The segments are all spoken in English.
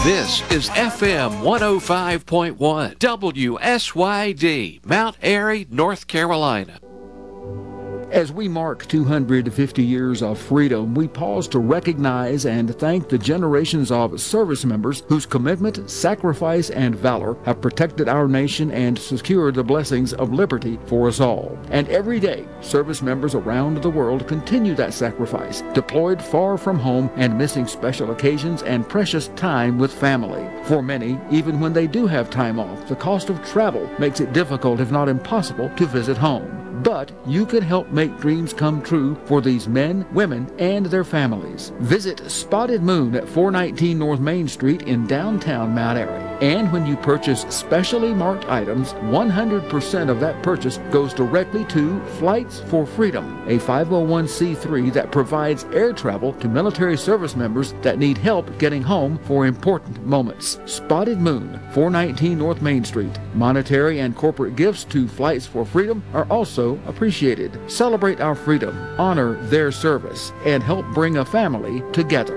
This is FM 105.1 WSYD, Mount Airy, North Carolina. As we mark 250 years of freedom, we pause to recognize and thank the generations of service members whose commitment, sacrifice, and valor have protected our nation and secured the blessings of liberty for us all. And every day, service members around the world continue that sacrifice, deployed far from home and missing special occasions and precious time with family. For many, even when they do have time off, the cost of travel makes it difficult, if not impossible, to visit home. But you can help make dreams come true for these men, women, and their families. Visit Spotted Moon at 419 North Main Street in downtown Mount Airy. And when you purchase specially marked items, 100% of that purchase goes directly to Flights for Freedom, a 501c3 that provides air travel to military service members that need help getting home for important moments. Spotted Moon, 419 North Main Street. Monetary and corporate gifts to Flights for Freedom are also appreciated. Celebrate our freedom, honor their service, and help bring a family together.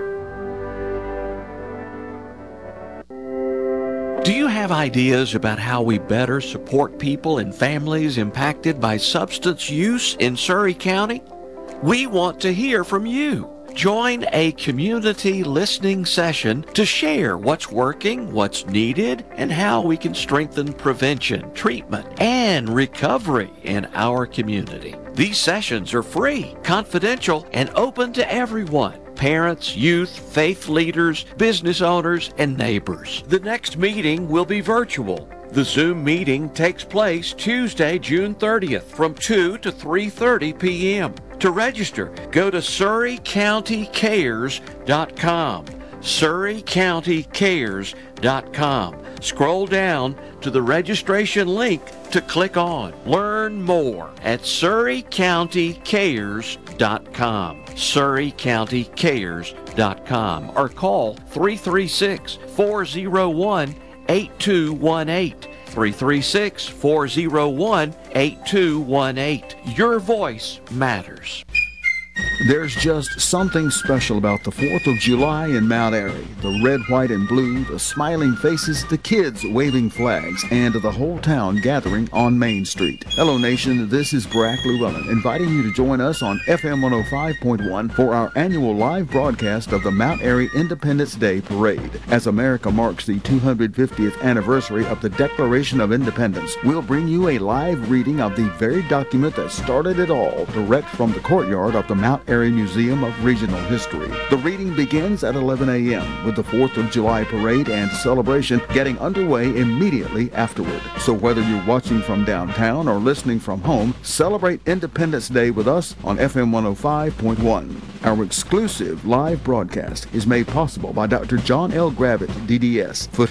Do you have ideas about how we better support people and families impacted by substance use in Surry County? We want to hear from you. Join a community listening session to share what's working, what's needed, and how we can strengthen prevention, treatment, and recovery in our community. These sessions are free, confidential, and open to everyone. Parents, youth, faith leaders, business owners, and neighbors. The next meeting will be virtual. The Zoom meeting takes place Tuesday, June 30th from 2 to 3:30 p.m. To register, go to SurryCountyCares.com. SurryCountyCares.com. Scroll down to the registration link to click on. Learn more at SurryCountyCares.com. SurryCountyCares.com or call 336-401-8218. 336-401-8218. Your voice matters. There's just something special about the 4th of July in Mount Airy. The red, white, and blue, the smiling faces, the kids waving flags, and the whole town gathering on Main Street. Hello, nation. This is Brack Llewellyn, inviting you to join us on FM 105.1 for our annual live broadcast of the Mount Airy Independence Day Parade. As America marks the 250th anniversary of the Declaration of Independence, we'll bring you a live reading of the very document that started it all, direct from the courtyard of the Mount Airy Museum of Regional History. The reading begins at 11 a.m. with the 4th of July parade and celebration getting underway immediately afterward. So whether you're watching from downtown or listening from home, celebrate Independence Day with us on FM 105.1. Our exclusive live broadcast is made possible by Dr. John L. Gravitt, DDS,